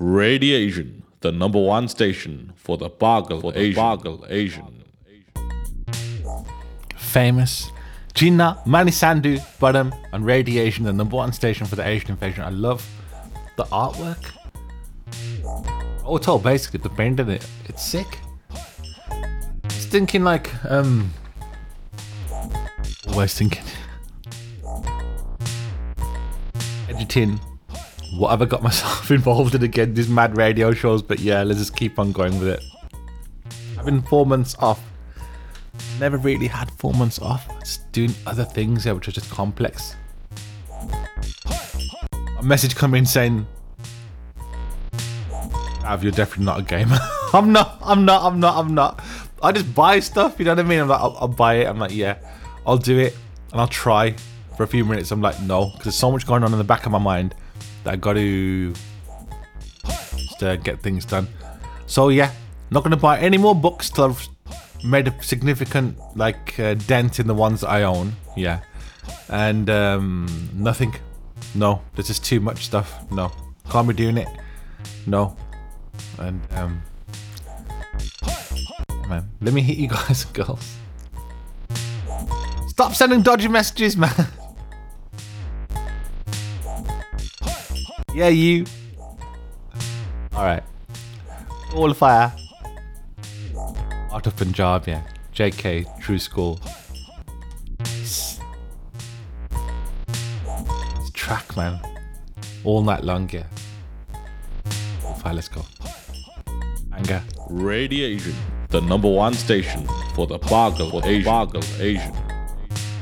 Radiation, the number one station for the Bargle Asian. Famous. Gina, Mani Sandhu, Budham, and Radiation, the number one station for the Asian invasion. I love the artwork. Oh, it's all basically the bend in it. It's sick. It's thinking like, always thinking. Editing. What have I got myself involved in again? These mad radio shows, but yeah, let's just keep on going with it. I've been 4 months off. Never really had 4 months off. Just doing other things, which are just complex. A message come in saying, Av, you're definitely not a gamer. I'm not. I just buy stuff, you know what I mean? I'm like, I'll buy it. I'm like, yeah, I'll do it. And I'll try for a few minutes. I'm like, no, because there's so much going on in the back of my mind that I got to just get things done. So yeah, not going to buy any more books till I've made a significant dent in the ones that I own. Yeah. And nothing. No, there's just too much stuff. No, can't be doing it. No. And man, let me hit you guys and girls. Stop sending dodgy messages, man. Yeah, you. Alright. All fire. Art of Punjab, yeah. JK, True School. It's track, man. All night long, yeah. All fire, let's go. Anger. Radiation, the number one station for the Bargle Asian.